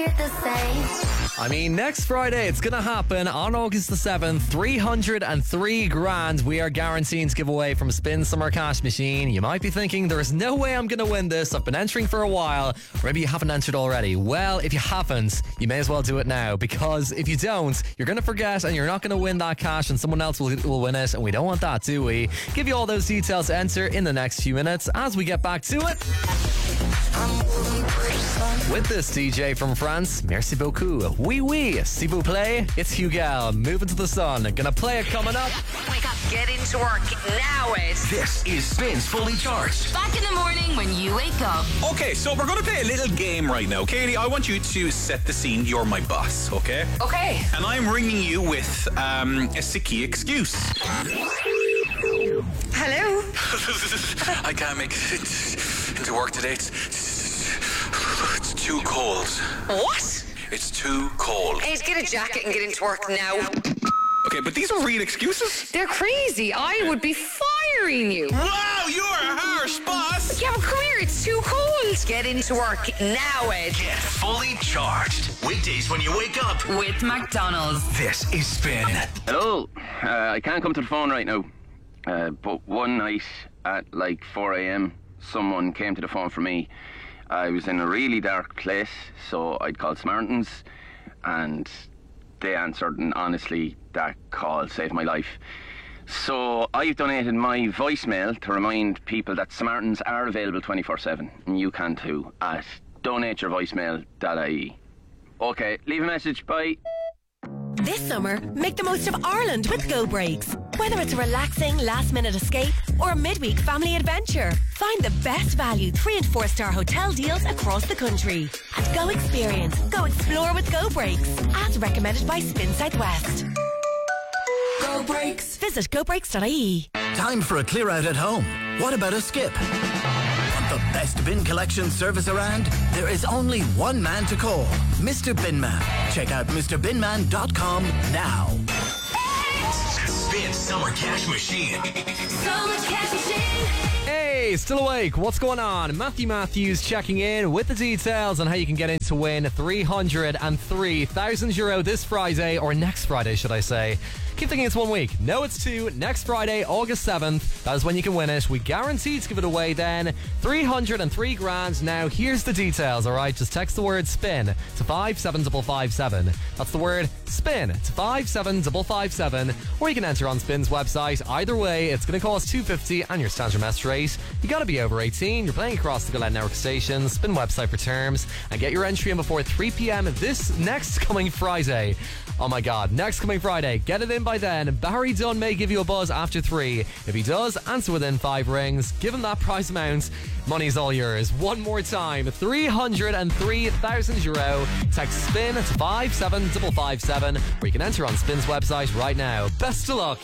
I mean, next Friday it's going to happen on August the 7th. 303 grand we are guaranteeing to give away from Spin Summer Cash Machine. You might be thinking, there is no way I'm going to win this. I've been entering for a while. Or maybe you haven't entered already. Well, if you haven't, you may as well do it now, because if you don't, you're going to forget and you're not going to win that cash and someone else will win it, and we don't want that, do we? Give you all those details to enter in the next few minutes as we get back to it. With this DJ from France, merci beaucoup. Oui, s'il vous plaît. It's Hugel, Moving to the Sun. Gonna play it coming up. Wake up, get into work now, Ed. This is Spins Fully Charged. Back in the morning when you wake up. Okay, so we're going to play a little game right now. Katie, I want you to set the scene. You're my boss, okay? Okay. And I'm ringing you with a sicky excuse. Hello? I can't make it into work today. It's too cold. What? It's too cold. Ed, get a jacket and get into work now. Okay, but these are real excuses. They're crazy. I would be firing you. Wow, you're a harsh boss. Yeah, but come here, it's too cold. Get into work now, Ed. Get fully charged. Weekdays when you wake up. With McDonald's. This is Spin. Hello. I can't come to the phone right now. But one night at like 4 a.m, someone came to the phone for me. I was in a really dark place, so I'd called Samaritans, and they answered, and honestly, that call saved my life. So I've donated my voicemail to remind people that Samaritans are available 24/7, and you can too, at donateyourvoicemail.ie. Okay, leave a message, bye. This summer, make the most of Ireland with Go Breaks. Whether it's a relaxing last-minute escape or a midweek family adventure, find the best value 3- and 4-star hotel deals across the country. At Go Experience, go explore with Go Breaks, as recommended by Spin Southwest. Go Breaks. Visit gobreaks.ie. Time for a clear out at home. What about a skip? Want the best bin collection service around? There is only one man to call, Mr. Binman. Check out MrBinman.com now. Spin Summer Cash Machine. Summer Cash Machine. Hey, still awake? What's going on? Matthew Matthews checking in with the details on how you can get in to win €303,000 this Friday, or next Friday, should I say. Keep thinking it's 1 week. No, it's 2. Next Friday, August 7th. That is when you can win it. We guarantee to give it away then. 303 grand. Now, here's the details, alright? Just text the word SPIN to 57557. That's the word SPIN to 57557. Or you can enter on Spin's website. Either way, it's going to cost $2.50 and your standard message rate. You got to be over 18. You're playing across the Glen Network stations. Spin website for terms. And get your entry in before 3 p.m. this next coming Friday. Oh my God, next coming Friday. Get it in by then. Barry Dunn may give you a buzz after 3. If he does, answer within 5 rings. Give him that prize amount. Money's all yours. One more time, €303,000. Text SPIN to 57557, or you can enter on Spin's website right now. Best of luck.